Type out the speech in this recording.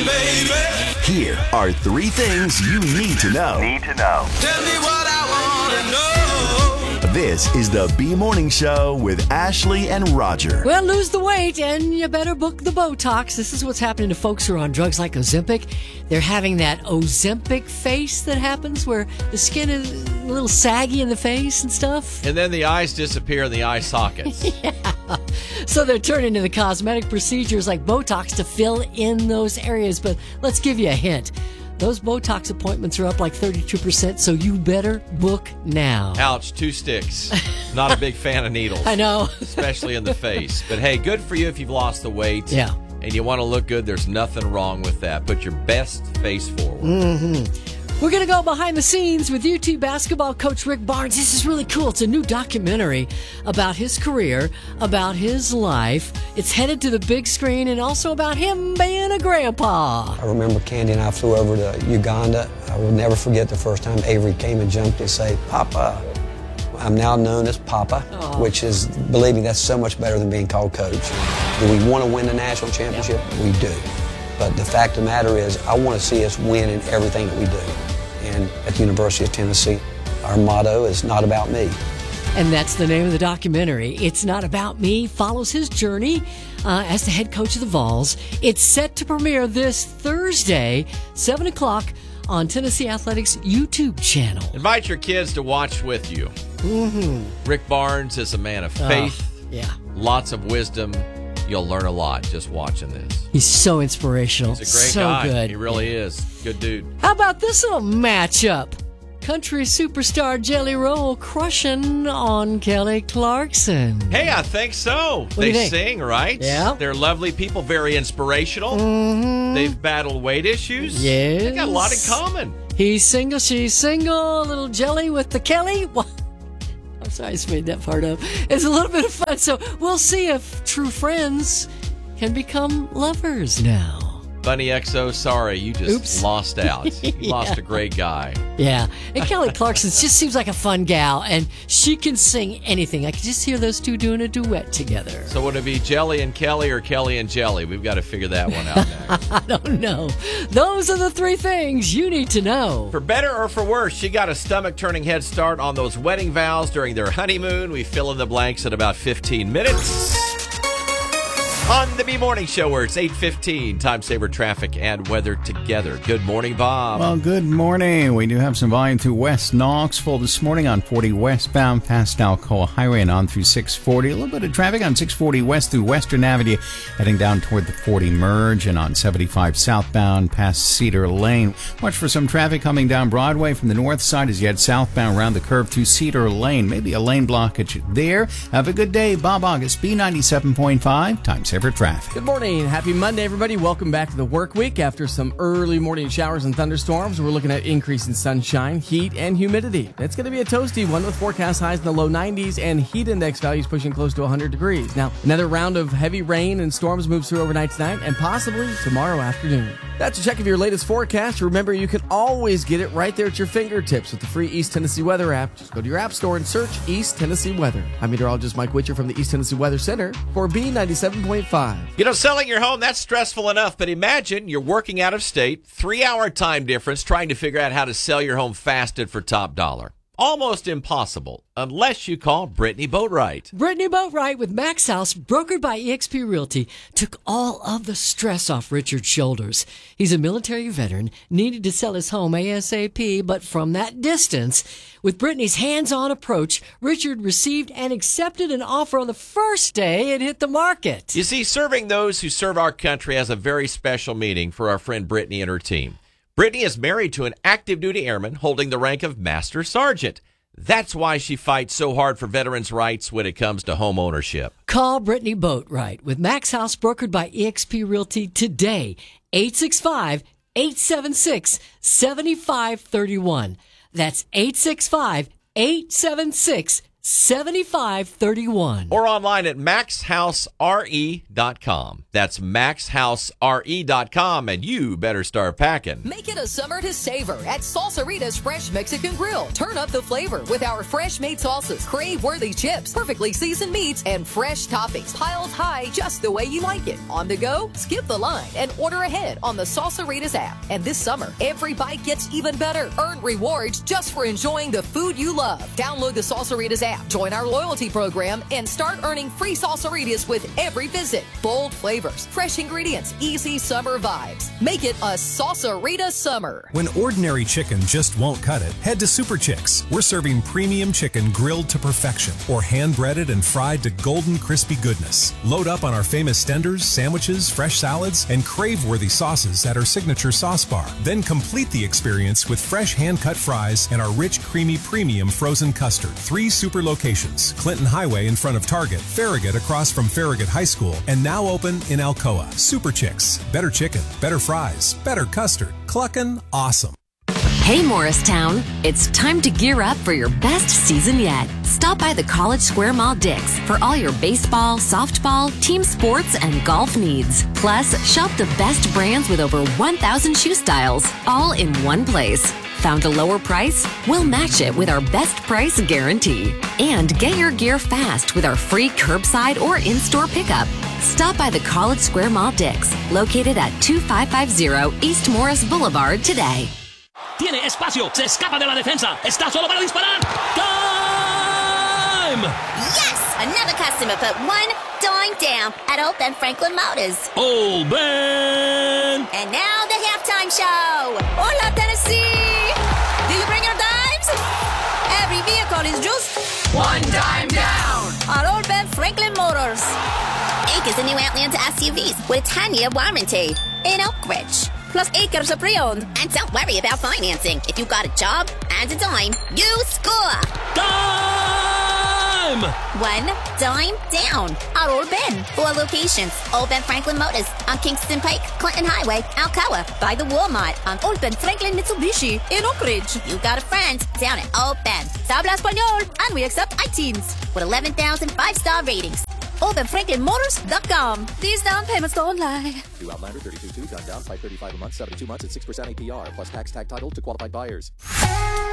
baby. Here are 3 things you need to know. Tell me what I want to know. This is the B-Morning Show with Ashley and Roger. Well, lose the weight and you better book the Botox. This is what's happening to folks who are on drugs like Ozempic. They're having that Ozempic face that happens where the skin is a little saggy in the face and stuff. And then the eyes disappear in the eye sockets. Yeah. So they're turning to the cosmetic procedures like Botox to fill in those areas. But let's give you a hint. Those Botox appointments are up like 32%, so you better book now. Ouch, 2 sticks. Not a big fan of needles. I know. Especially in the face. But hey, good for you if you've lost the weight. Yeah. And you want to look good. There's nothing wrong with that. Put your best face forward. Mm-hmm. We're going to go behind the scenes with UT basketball coach Rick Barnes. This is really cool. It's a new documentary about his career, about his life. It's headed to the big screen and also about him being a grandpa. I remember Candy and I flew over to Uganda. I will never forget the first time Avery came and jumped and said, "Papa." I'm now known as Papa, which is, believe me, that's so much better than being called coach. Do we want to win the national championship? We do. But the fact of the matter is, I want to see us win in everything that we do. And at the University of Tennessee, our motto is not about me. And that's the name of the documentary. It's Not About Me. Follows his journey as the head coach of the Vols. It's set to premiere this Thursday, 7 o'clock on Tennessee Athletics' YouTube channel. Invite your kids to watch with you. Mm-hmm. Rick Barnes is a man of faith. Yeah. Lots of wisdom. You'll learn a lot just watching this. He's so inspirational. He's a great so guy. Good. He really is. Good dude. How about this little matchup? Country superstar Jelly Roll crushing on Kelly Clarkson. Hey, I think so. do you They think? sing, right? Yeah. They're lovely people, very inspirational. Mm-hmm. They've battled weight issues. Yes. They got a lot in common. He's single, she's single. Little Jelly with the Kelly. What? I'm sorry, I just made that part up. It's a little bit of fun. So we'll see if true friends can become lovers now. Bunny XO, sorry, you just lost out. You lost a great guy. Yeah. And Kelly Clarkson just seems like a fun gal, and she can sing anything. I can just hear those two doing a duet together. So would it be Jelly and Kelly or Kelly and Jelly? We've got to figure that one out next. I don't know. Those are the 3 things you need to know. For better or for worse, she got a stomach-turning head start on those wedding vows during their honeymoon. We fill in the blanks in about 15 minutes. On the B-Morning Show, where it's 8:15, time saver traffic and weather together. Good morning, Bob. Well, good morning. We do have some volume through West Knoxville this morning on 40 westbound past Alcoa Highway and on through 640. A little bit of traffic on 640 west through Western Avenue, heading down toward the 40 merge, and on 75 southbound past Cedar Lane. Watch for some traffic coming down Broadway from the north side as you head southbound around the curve through Cedar Lane. Maybe a lane blockage there. Have a good day. Bob August, B97.5, time saver traffic. Good morning. Happy Monday, everybody. Welcome back to the work week. After some early morning showers and thunderstorms, we're looking at increase in sunshine, heat, and humidity. It's going to be a toasty one with forecast highs in the low 90s and heat index values pushing close to 100 degrees. Now, another round of heavy rain and storms moves through overnight tonight and possibly tomorrow afternoon. That's a check of your latest forecast. Remember, you can always get it right there at your fingertips with the free East Tennessee Weather app. Just go to your app store and search East Tennessee Weather. I'm meteorologist Mike Witcher from the East Tennessee Weather Center for B97.5. You know, selling your home, that's stressful enough, but imagine you're working out of state, 3-hour time difference, trying to figure out how to sell your home fast and for top dollar. Almost impossible, unless you call Brittany Boatwright. Brittany Boatwright with Max House, brokered by eXp Realty, took all of the stress off Richard's shoulders. He's a military veteran, needed to sell his home ASAP, but from that distance, with Brittany's hands-on approach, Richard received and accepted an offer on the first day it hit the market. You see, serving those who serve our country has a very special meaning for our friend Brittany and her team. Brittany is married to an active duty airman holding the rank of Master Sergeant. That's why she fights so hard for veterans' rights when it comes to home ownership. Call Brittany Boatwright with Max House, brokered by eXp Realty today. 865-876-7531. That's 865-876-7531. 7531. Or online at maxhousere.com. That's maxhousere.com, and you better start packing. Make it a summer to savor at Salsarita's Fresh Mexican Grill. Turn up the flavor with our fresh-made salsas, crave-worthy chips, perfectly seasoned meats, and fresh toppings piled high just the way you like it. On the go? Skip the line and order ahead on the Salsarita's app. And this summer, every bite gets even better. Earn rewards just for enjoying the food you love. Download the Salsarita's app, join our loyalty program, and start earning free Salsaritas with every visit. Bold flavors, fresh ingredients, easy summer vibes. Make it a Salsarita summer. When ordinary chicken just won't cut it, head to Super Chicks. We're serving premium chicken grilled to perfection or hand-breaded and fried to golden crispy goodness. Load up on our famous tenders, sandwiches, fresh salads, and crave-worthy sauces at our signature sauce bar. Then complete the experience with fresh hand-cut fries and our rich, creamy, premium frozen custard. 3 super locations: Clinton Highway in front of Target, Farragut across from Farragut High School, and now open in Alcoa. Super Chicks. Better chicken, better fries, better custard. Cluckin' awesome. Hey Morristown, it's time to gear up for your best season yet. Stop by the College Square Mall Dick's for all your baseball, softball, team sports, and golf needs. Plus, shop the best brands with over 1,000 shoe styles, all in one place. Found a lower price? We'll match it with our best price guarantee. And get your gear fast with our free curbside or in-store pickup. Stop by the College Square Mall Dick's, located at 2550 East Morris Boulevard today. Tiene espacio, se escapa de la defensa, está solo para disparar. Time! Yes! Another customer put one dime down at Old Ben Franklin Motors. Old Ben! And now the halftime show. Hola, Tennessee! Do you bring your dimes? Every vehicle is just one dime down at Old Ben Franklin Motors. Acres of new Outlander SUVs with a 10-year warranty in Oak Ridge. Plus acres of pre-owned. And don't worry about financing. If you got a job and a dime, you score. Dime! One dime down at Old Ben. 4 locations. Old Ben Franklin Motors on Kingston Pike, Clinton Highway, Alcoa. By the Walmart on Old Ben Franklin Mitsubishi in Oak Ridge. You got a friend down at Old Ben. Habla Español. And we accept iTeens with 11,000 5-star ratings. OldBenFranklinMotors.com. These down payments don't lie. New Outlander 32.2, done down 535 a month, 72 months at 6% APR, plus tax tag title to qualified buyers.